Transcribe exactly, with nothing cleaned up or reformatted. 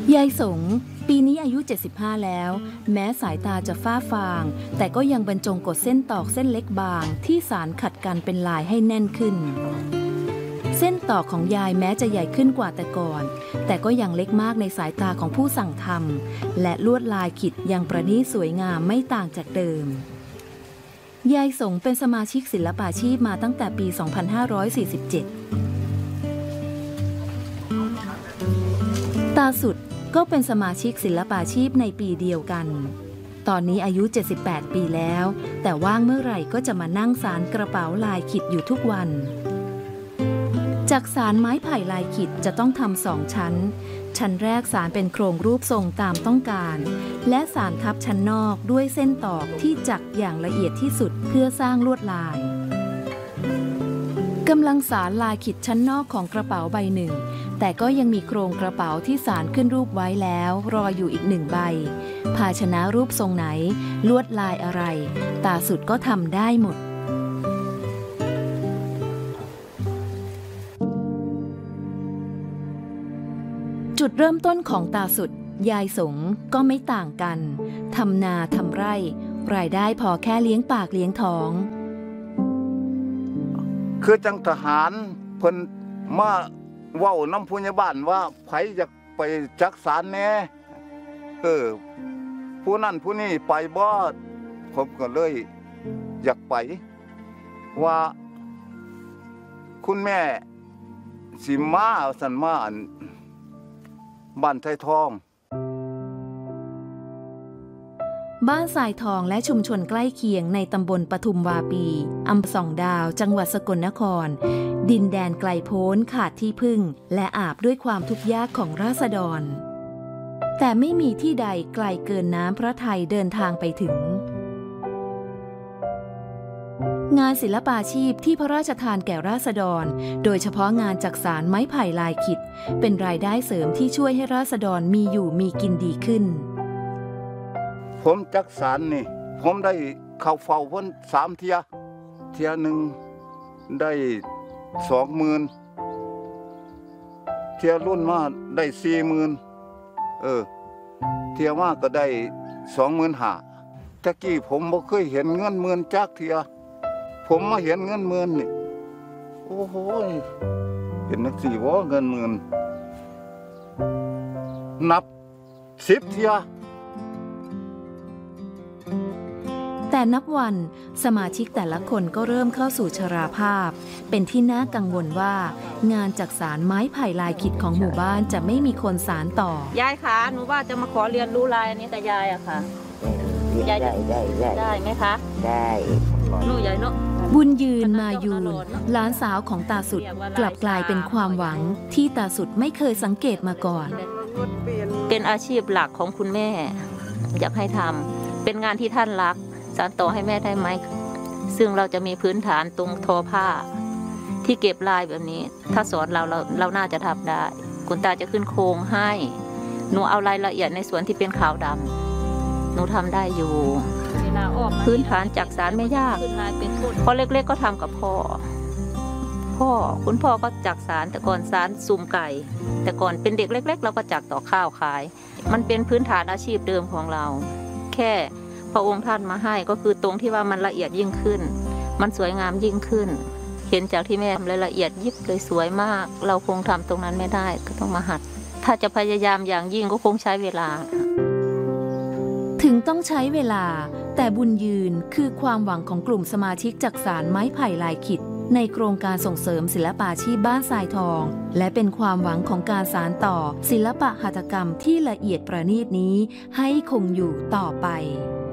ยายสงปีนี้อายุเจ็ดสิบห้าแล้วแม้สายตาจะฝ้าฟางแต่ก็ยังบรรจงกดเส้นตอกเส้นเล็กบางที่สานขัดกันเป็นลายให้แน่นขึ้นเส้นตอกของยายแม้จะใหญ่ขึ้นกว่าแต่ก่อนแต่ก็ยังเล็กมากในสายตาของผู้สั่งทำและลวดลายขิดยังประณีตสวยงามไม่ต่างจากเดิมยายสงเป็นสมาชิกศิลปาชีพมาตั้งแต่ปี สองพันห้าร้อยสี่สิบเจ็ด ตาสุดก็เป็นสมาชิกศิลปาชีพในปีเดียวกันตอนนี้อายุเจ็ดสิบแปดปีแล้วแต่ว่างเมื่อไหร่ก็จะมานั่งสานกระเป๋าลายขิดอยู่ทุกวันจากสานไม้ไผ่ลายขิดจะต้องทำสองชั้นชั้นแรกสานเป็นโครงรูปทรงตามต้องการและสานทับชั้นนอกด้วยเส้นตอกที่จักอย่างละเอียดที่สุดเพื่อสร้างลวดลายกำลังสานลายขิดชั้นนอกของกระเป๋าใบหนึ่งแต่ก็ยังมีโครงกระเป๋าที่สานขึ้นรูปไว้แล้วรออยู่อีกหนึ่งใบภาชนะรูปทรงไหนลวดลายอะไรตาสุดก็ทำได้หมดจุดเริ่มต้นของตาสุดยายสงก็ไม่ต่างกันทำนาทำไร่รายได้พอแค่เลี้ยงปากเลี้ยงท้องคือจังทหารเพิ่นมาเว้าน้ำผู้ใหญ่บ้านว่าไผอยากไปจักสารแน่เออผู้นั่นผู้นี้ไปบ่ผมก็เลยอยากไปว่าคุณแม่สิมาสันมาอันบ้านไทยทองบ้านทรายทองและชุมชนใกล้เคียงในตำบลปทุมวาปีอำเภอส่องดาวจังหวัดสกลนครดินแดนไกลโพ้นขาดที่พึ่งและอาบด้วยความทุกข์ยากของราษฎรแต่ไม่มีที่ใดไกลเกินน้ำพระทัยเดินทางไปถึงงานศิลปาชีพที่พระราชทานแก่ราษฎรโดยเฉพาะงานจักสานไม้ไผ่ลายขิดเป็นรายได้เสริมที่ช่วยให้ราษฎรมีอยู่มีกินดีขึ้นผมจักสานนี่ผมได้เข้าเฝ้าเพิ่นสามเที่ยเที่ยหนึ่งได้สองหมื่นเที่ยรุ่นมาได้สี่หมื่นเออเที่ยมากก็ได้สองหมื่นห้าตะกี้ผมบ่เคยเห็นเงินหมื่นจักเที่ยผมมาเห็นเงินหมื่นนี่โอ้โหเห็นนักสี่ว่าเงินหมื่นนับสิบเที่ยแต่นับวันสมาชิกแต่ละคนก็เริ่มเข้าสู่ชราภาพเป็นที่น่ากังวลว่างานจักสานไม้ไผ่ลายขิดของหมู่บ้านจะไม่มีคนสานต่อยายคะหนูว่าจะมาขอเรียนรู้ลายอันนี้แต่ยายอะค่ะยายได้ได้ได้ได้ไหมคะได้หนูยายเนาะบุญยืนมายืนหลานสาวของตาสุดกลับกลายเป็นความหวังที่ตาสุดไม่เคยสังเกตมาก่อนเป็นอาชีพหลักของคุณแม่อยากให้ทำเป็นงานที่ท่านรักสานต่อให้แม่ได้ไหมซึ่งเราจะมีพื้นฐานตรงทอผ้าที่เก็บลายแบบนี้ถ้าสอนเราเราเราน่าจะทำได้คุณตาจะขึ้นโครงให้หนูเอารายละเอียดในส่วนที่เป็นขาวดำหนูทำได้อยู่พื้นฐานจักสานไม่ยากพอเล็กๆก็ทำกับพ่อพ่อคุณพ่อก็จักสานแต่ก่อนสานสุ่มไก่แต่ก่อนเป็นเด็กเล็กๆเราก็จักต่อข้าวขายมันเป็นพื้นฐานอาชีพเดิมของเราแค่พระองค์ท่านมาให้ก็คือตรงที่ว่ามันละเอียดยิ่งขึ้นมันสวยงามยิ่งขึ้นเห็นจากที่แม่ทำละเอียดยิบเลยสวยมากเราคงทำตรงนั้นไม่ได้ก็ต้องมาหัดถ้าจะพยายามอย่างยิ่งก็คงใช้เวลาถึงต้องใช้เวลาแต่บุญยืนคือความหวังของกลุ่มสมาชิกจักสานไม้ไผ่ลายขิดในโครงการส่งเสริมศิลปาชีพบ้านทรายทองและเป็นความหวังของการสานต่อศิลปะหัตถกรรมที่ละเอียดประณีตนี้ให้คงอยู่ต่อไป